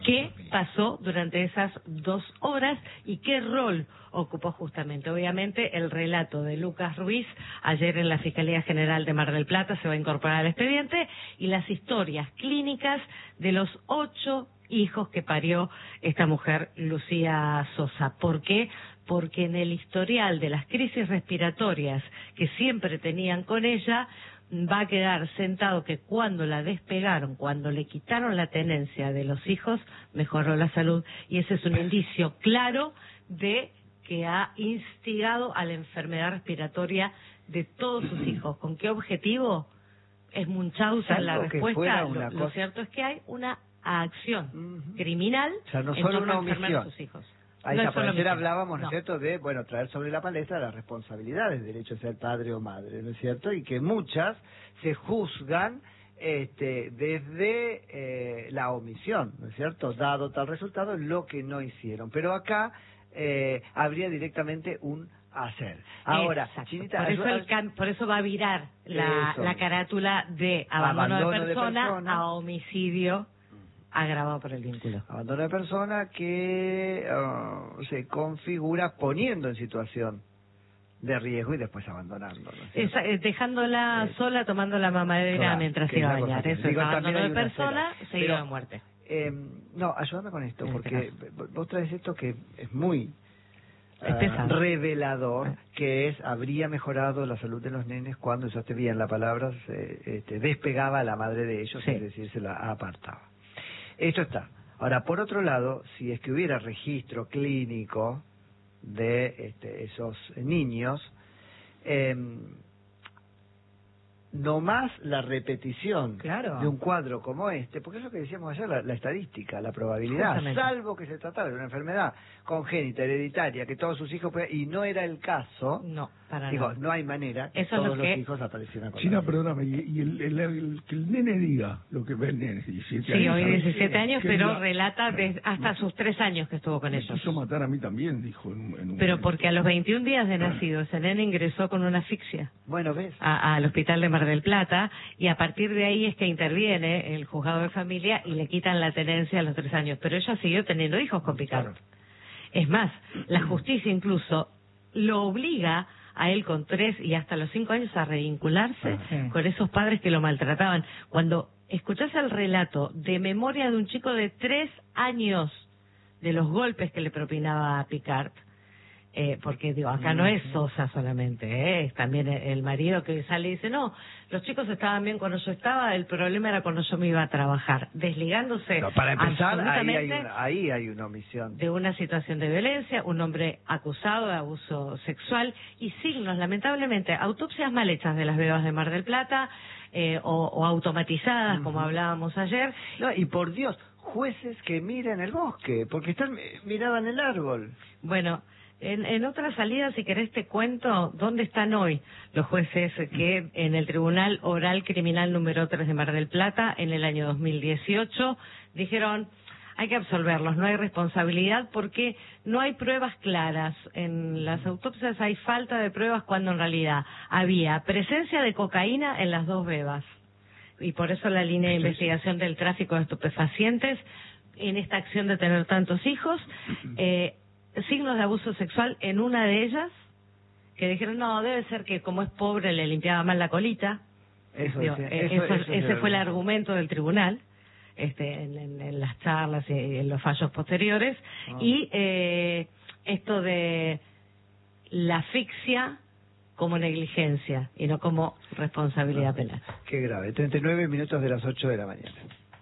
¿Qué pasó durante esas 2 horas y qué rol ocupó justamente? Obviamente el relato de Lucas Ruiz ayer en la Fiscalía General de Mar del Plata se va a incorporar al expediente, y las historias clínicas de los 8 hijos que parió esta mujer, Lucía Sosa. ¿Por qué? Porque en el historial de las crisis respiratorias que siempre tenían con ella, va a quedar sentado que cuando la despegaron, cuando le quitaron la tenencia de los hijos, mejoró la salud, y ese es un indicio claro de que ha instigado a la enfermedad respiratoria de todos sus hijos. ¿Con qué objetivo? Es Munchausen la respuesta. Lo cierto es que hay una acción criminal, o sea, no en solo torno una a enfermar a omisión. sus hijos. Ahí No está, es solo ayer omisión. hablábamos, ¿no es No. cierto?, de, traer sobre la palestra las responsabilidades del hecho de ser padre o madre, ¿no es cierto? Y que muchas se juzgan desde la omisión, ¿no es cierto? Dado tal resultado, lo que no hicieron. Pero acá habría directamente un hacer. Ahora, Chinita, por eso va a virar la carátula de abandono de persona a homicidio agravado por el vínculo. Abandono de persona que se configura poniendo en situación de riesgo y después abandonando, ¿no? Dejándola sola tomando la mamadera mientras se iba a bañar. Eso es abandono de persona seguido de muerte. No, ayúdame con esto, porque vos traes esto que es muy revelador, que es, habría mejorado la salud de los nenes cuando, usaste bien la palabra, despegaba a la madre de ellos, es decir, se la apartaba. Esto está. Ahora, por otro lado, si es que hubiera registro clínico de esos niños, no más la repetición de un cuadro como porque es lo que decíamos ayer, la estadística, la probabilidad, salvo que se tratara de una enfermedad congénita, hereditaria, que todos sus hijos y no era el caso, no hay manera que todos los hijos aparecieran con China, perdóname, y que el nene diga lo que ve el nene, 17 Sí, años. hoy 17 años, pero relata hasta sus 3 años que estuvo con ellos. Quiso matar a mí también, dijo en un Pero momento. porque a los 21 días de nacido, ese nene ingresó con una asfixia. Bueno, ¿ves? Al hospital de Mar del Plata, y a partir de ahí es que interviene el juzgado de familia y le quitan la tenencia a los 3 años. Pero ella siguió teniendo hijos con Picard. Es más, la justicia incluso lo obliga a él con 3 y hasta los 5 años a revincularse con esos padres que lo maltrataban. Cuando escuchás el relato de memoria de un chico de 3 años de los golpes que le propinaba a Picard, porque digo, acá no es Sosa solamente, es también el marido que sale y dice, no, los chicos estaban bien cuando yo estaba, el problema era cuando yo me iba a trabajar, desligándose. No, para empezar, ahí hay una omisión de una situación de violencia, un hombre acusado de abuso sexual y signos, lamentablemente, autopsias mal hechas de las bebas de Mar del Plata, o automatizadas, como hablábamos ayer. No, y por Dios, jueces que miran el bosque, porque miraban el árbol. Bueno, en otra salida, si querés te cuento dónde están hoy los jueces que en el Tribunal Oral Criminal número 3 de Mar del Plata, en el año 2018, dijeron, hay que absolverlos, no hay responsabilidad porque no hay pruebas claras. En las autopsias hay falta de pruebas cuando en realidad había presencia de cocaína en las 2 bebas. Y por eso la línea de investigación del tráfico de estupefacientes en esta acción de tener tantos hijos, signos de abuso sexual en una de ellas, que dijeron, no, debe ser que como es pobre le limpiaba mal la colita. Ese fue el argumento del tribunal, en las charlas y en los fallos posteriores. Y esto de la asfixia como negligencia y no como responsabilidad penal. Qué grave. 39 minutos de las 8 de la mañana.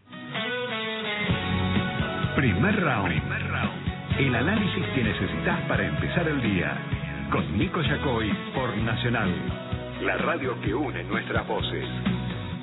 Primer round. El análisis que necesitas para empezar el día. Con Nico Yacoy por Nacional, la radio que une nuestras voces.